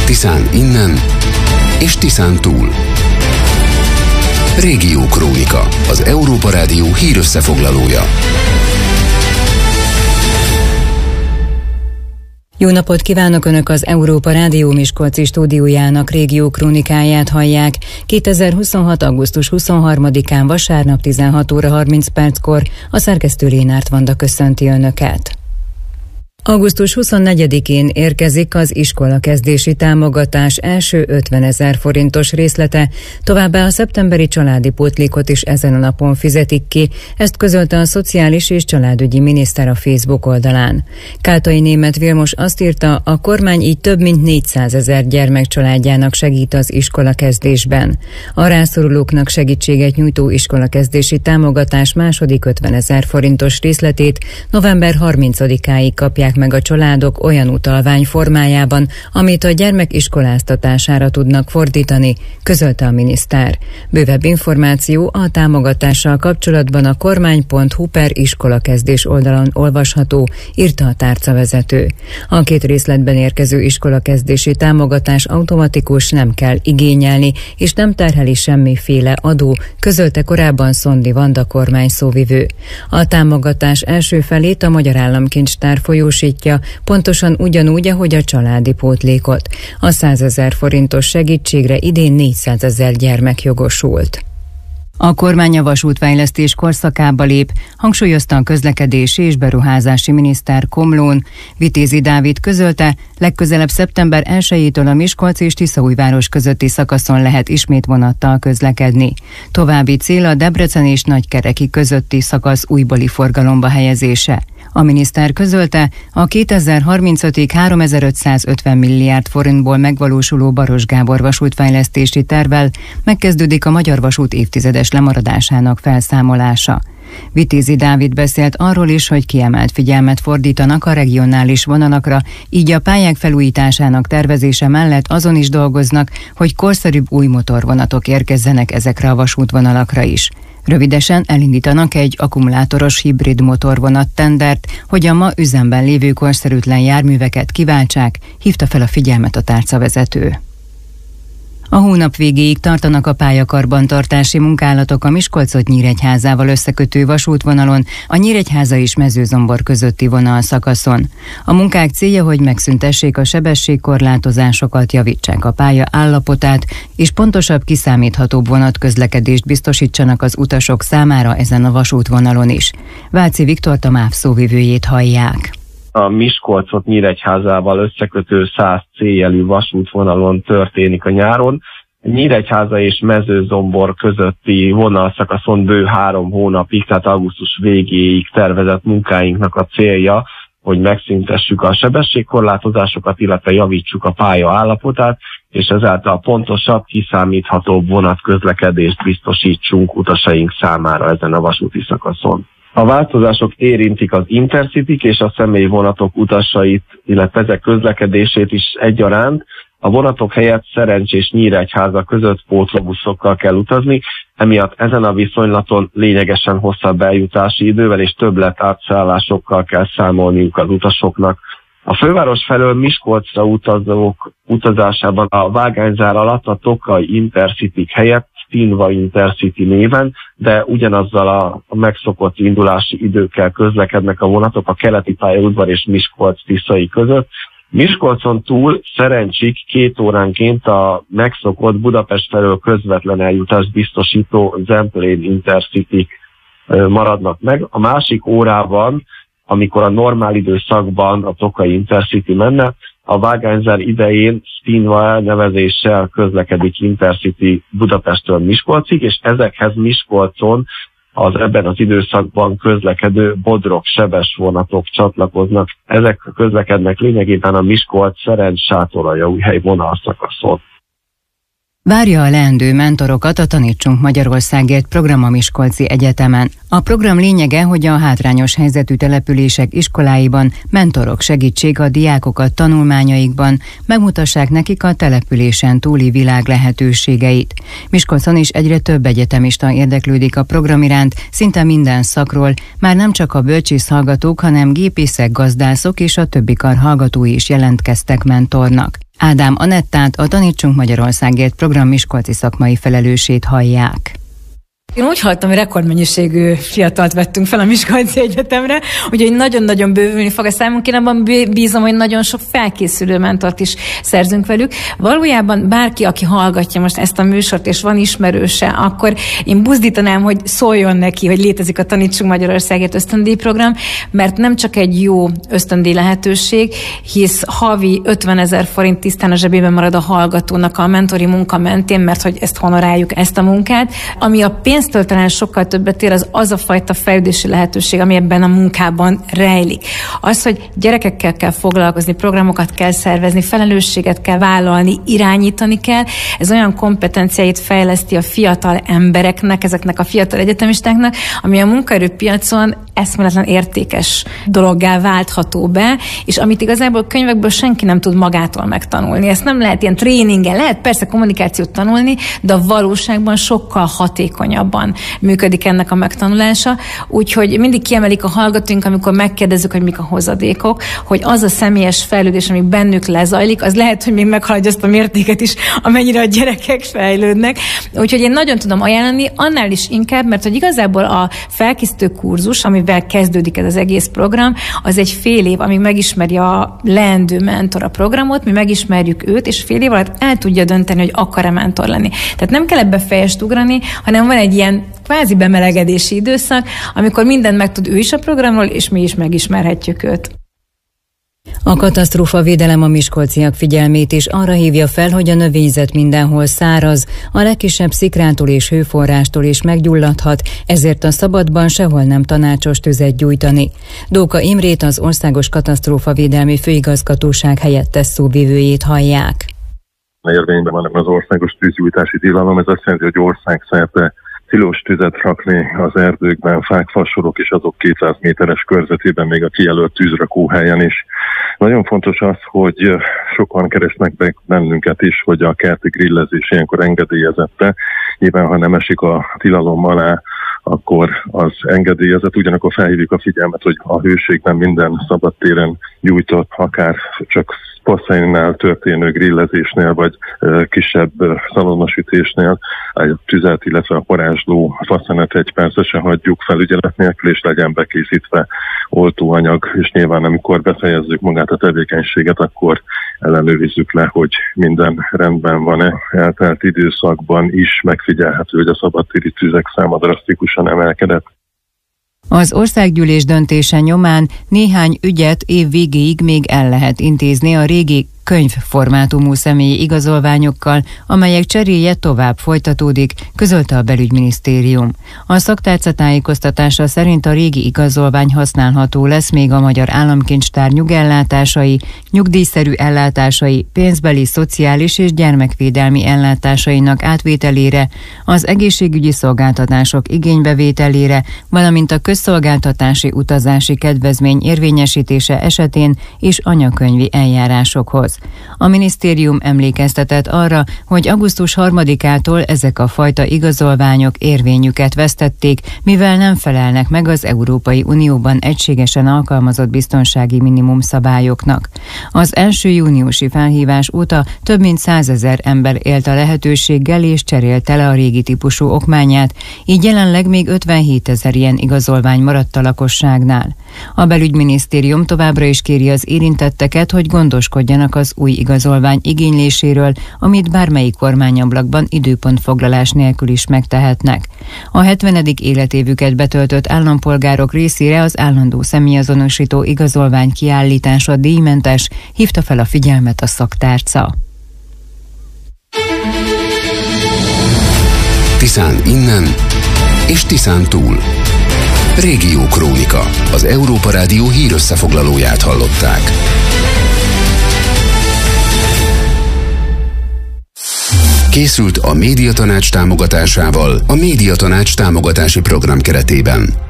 Tiszán innen és Tiszán túl. Régiókrónika, az Európa Rádió hírösszefoglalója. Jó napot kívánok! Önök az Európa Rádió Miskolci stúdiójának régiókrónikáját hallják. 2026. augusztus 23-án vasárnap 16 óra 30 perckor a szerkesztő Lénárt Vanda köszönti Önöket. Augusztus 24-én érkezik az iskolakezdési támogatás első 50 000 forintos részlete, továbbá a szeptemberi családi pótlékot is ezen a napon fizetik ki, ezt közölte a Szociális és Családügyi Miniszter a Facebook oldalán. Kátai Németh Vilmos azt írta, a kormány így több mint 400 000 gyermek családjának segít az iskolakezdésben. A rászorulóknak segítséget nyújtó iskolakezdési támogatás második 50 000 forintos részletét november 30-áig kapják meg a családok olyan utalvány formájában, amit a gyermek iskoláztatására tudnak fordítani, közölte a miniszter. Bővebb információ a támogatással kapcsolatban a kormány.hu/iskolakezdés oldalon olvasható, írta a tárcavezető. A 2 részletben érkező iskolakezdési támogatás automatikus, nem kell igényelni, és nem terheli semmiféle adó, közölte korábban Szondi Vanda kormány szóvivő. A támogatás első felét a Magyar Államkincstár folyósítja, pontosan ugyanúgy, ahogy a családi pótlékot. A 100 000 forintos segítségre idén 400 000 gyermek jogosult. A kormány a vasútfejlesztés korszakába lép, hangsúlyozta a közlekedési és beruházási miniszter Komlón. Vitézi Dávid közölte, legközelebb szeptember 1-től a Miskolc és Tiszaújváros közötti szakaszon lehet ismét vonattal közlekedni. További cél a Debrecen és Nagykereki közötti szakasz újbóli forgalomba helyezése. A miniszter közölte, a 2035-ig 3550 milliárd forintból megvalósuló Baross Gábor vasútfejlesztési tervvel megkezdődik a Magyar Vasút évtizedes lemaradásának felszámolása. Vitézi Dávid beszélt arról is, hogy kiemelt figyelmet fordítanak a regionális vonalakra, így a pályák felújításának tervezése mellett azon is dolgoznak, hogy korszerűbb új motorvonatok érkezzenek ezekre a vasútvonalakra is. Rövidesen elindítanak egy akkumulátoros hibrid motorvonat tendert, hogy a ma üzemben lévő korszerűtlen járműveket kiváltsák, hívta fel a figyelmet a tárcavezető. A hónap végéig tartanak a pályakarbantartási munkálatok a Miskolcot Nyíregyházával összekötő vasútvonalon, a Nyíregyháza és Mezőzombor közötti vonalszakaszon. A munkák célja, hogy megszüntessék a sebességkorlátozásokat, javítsák a pálya állapotát, és pontosabb, kiszámíthatóbb vonatközlekedést biztosítsanak az utasok számára ezen a vasútvonalon is. Váci Viktor a MÁV szóvivőjét hallják. A Miskolcot Nyíregyházával összekötő 100 céljelű vasútvonalon történik a nyáron. Nyíregyháza és Mezőzombor közötti vonalszakaszon bő 3 hónapig, tehát augusztus végéig tervezett munkáinknak a célja, hogy megszüntessük a sebességkorlátozásokat, illetve javítsuk a pálya állapotát, és ezáltal pontosabb, kiszámíthatóbb vonatközlekedést biztosítsunk utasaink számára ezen a vasúti szakaszon. A változások érintik az Intercityk és a személyvonatok utasait, illetve ezek közlekedését is egyaránt. A vonatok helyett Szerencsés Nyíregyháza között pótlóbuszokkal kell utazni, emiatt ezen a viszonylaton lényegesen hosszabb eljutási idővel és többlet átszállásokkal kell számolniuk az utasoknak. A főváros felől Miskolcra utazók utazásában a vágányzár alatt a Tokaj Intercityk helyett Színva Intercity néven, de ugyanazzal a megszokott indulási időkkel közlekednek a vonatok a keleti pályaudvar és Miskolc-Tiszai között. Miskolcon túl Szerencsig 2 óránként a megszokott Budapest felől közvetlen eljutást biztosító Zemplén Intercityk maradnak meg. A másik órában, amikor a normál időszakban a Tokaj Intercity menne, a vágányzár idején Színva elnevezéssel közlekedik Intercity Budapesttől Miskolcig, és ezekhez Miskolcon az ebben az időszakban közlekedő Bodrog-Sebes vonatok csatlakoznak. Ezek közlekednek lényegében a Miskolc-Szerencs-Sátoraljaújhely vonalszakaszon. Várja a leendő mentorokat a Tanítsunk Magyarországért program a Miskolci Egyetemen. A program lényege, hogy a hátrányos helyzetű települések iskoláiban mentorok segítsék a diákokat tanulmányaikban, megmutassák nekik a településen túli világ lehetőségeit. Miskolcon is egyre több egyetemista érdeklődik a program iránt, szinte minden szakról, már nem csak a bölcsész hallgatók, hanem gépészek, gazdászok és a többi kar hallgatói is jelentkeztek mentornak. Ádám Anettát, a Tanítsunk Magyarországért program miskolci szakmai felelősét hallják. Én úgy hallottam, hogy rekordmennyiségű fiatalt vettünk fel a Miskolci Egyetemre, úgyhogy nagyon-nagyon bővülni fog a számunk. Én abban bízom, hogy nagyon sok felkészülő mentort is szerzünk velük. Valójában bárki, aki hallgatja most ezt a műsort, és van ismerőse, akkor én buzdítanám, hogy szóljon neki, hogy létezik a Tanítsunk Magyarországért ösztöndíjprogram, mert nem csak egy jó ösztöndíj lehetőség, hisz havi 50 000 forint tisztán a zsebében marad a hallgatónak a mentori munka mentén, mert hogy ezt honoráljuk, ezt a munkát, ami a pénztől talán sokkal többet ér, az a fajta fejlődési lehetőség, ami ebben a munkában rejlik. Az, hogy gyerekekkel kell foglalkozni, programokat kell szervezni, felelősséget kell vállalni, irányítani kell, ez olyan kompetenciáit fejleszti a fiatal embereknek, ezeknek a fiatal egyetemistáknak, ami a munkaerőpiacon eszméletlen értékes dologgá váltható be, és amit igazából könyvekből senki nem tud magától megtanulni. Ezt nem lehet ilyen tréningen, lehet persze kommunikációt tanulni, de a valóságban sokkal hatékonyabb működik ennek a megtanulása, úgyhogy mindig kiemelik a hallgatóink, amikor megkérdezzük, hogy mik a hozadékok, hogy az a személyes fejlődés, ami bennük lezajlik, az lehet, hogy még meghaladja azt a mértéket is, amennyire a gyerekek fejlődnek. Úgyhogy én nagyon tudom ajánlani, annál is inkább, mert hogy igazából a felkészítő kurzus, amivel kezdődik ez az egész program, az egy fél év, amíg megismeri a leendő mentor a programot, mi megismerjük őt, és fél év alatt el tudja dönteni, hogy akar-e mentor lenni. Tehát nem kell ebbe fejest ugrani, hanem van egy ilyen kvázi bemelegedési időszak, amikor mindent megtud ő is a programról, és mi is megismerhetjük őt. A katasztrófavédelem a miskolciak figyelmét is arra hívja fel, hogy a növényzet mindenhol száraz, a legkisebb szikrától és hőforrástól is meggyulladhat, ezért a szabadban sehol nem tanácsos tüzet gyújtani. Dóka Imrét, az Országos Katasztrófavédelmi Főigazgatóság helyettes szóvivőjét hallják. Érvényben van az országos tűzgyújtási tilalom, ez azt jelenti, hogy országszerte tilos tüzet rakni az erdőkben, fák, fasorok és azok 200 méteres körzetében, még a kijelölt tűzrakóhelyen is. Nagyon fontos az, hogy sokan keresnek be bennünket is, hogy a kerti grillezés ilyenkor engedélyezette. Nyilván, ha nem esik a tilalom alá, akkor az engedélyezett, ugyanakkor felhívjuk a figyelmet, hogy a hőségben minden szabadtéren gyújtott, akár csak passzainnál történő grillezésnél, vagy kisebb szalonosütésnél a tüzet, illetve a parázsló faszenet egy percre se hagyjuk felügyelet nélkül, és legyen bekészítve oltóanyag, és nyilván amikor befejezzük magát a tevékenységet, akkor ellenőrizzük le, hogy minden rendben van-e. Eltelt időszakban is megfigyelhető, hogy a szabadtéri tüzek száma drasztikusan emelkedett. Az országgyűlés döntése nyomán néhány ügyet év végéig még el lehet intézni a régi könyvformátumú személyi igazolványokkal, amelyek cseréje tovább folytatódik, közölte a Belügyminisztérium. A szaktárca tájékoztatása szerint a régi igazolvány használható lesz még a Magyar Államkincstár nyugellátásai, nyugdíjszerű ellátásai, pénzbeli, szociális és gyermekvédelmi ellátásainak átvételére, az egészségügyi szolgáltatások igénybevételére, valamint a közszolgáltatási utazási kedvezmény érvényesítése esetén és anyakönyvi eljárásokhoz. A minisztérium emlékeztetett arra, hogy augusztus 3-ától ezek a fajta igazolványok érvényüket vesztették, mivel nem felelnek meg az Európai Unióban egységesen alkalmazott biztonsági minimum szabályoknak. Az 1. júniusi felhívás óta több mint 100 000 ember élt a lehetőséggel és cserélte le a régi típusú okmányát, így jelenleg még 57 000 ilyen igazolvány maradt a lakosságnál. A Belügyminisztérium továbbra is kéri az érintetteket, hogy gondoskodjanak az új igazolvány igényléséről, amit bármelyik kormányablakban időpontfoglalás nélkül is megtehetnek. A 70. életévüket betöltött állampolgárok részére az állandó személyazonosító igazolvány kiállítása díjmentes, hívta fel a figyelmet a szaktárca. Tiszán innen és Tiszán túl. Régiókrónika, az Európa Rádió hírösszefoglalóját hallották. Készült a Médiatanács támogatásával a Médiatanács támogatási program keretében.